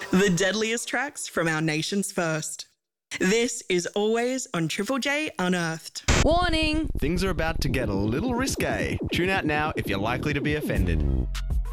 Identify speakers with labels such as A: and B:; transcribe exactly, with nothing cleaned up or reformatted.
A: The deadliest tracks from our nation's first. This is always on Triple J Unearthed.
B: Warning!
C: Things are about to get a little risque. Tune out now if you're likely to be offended.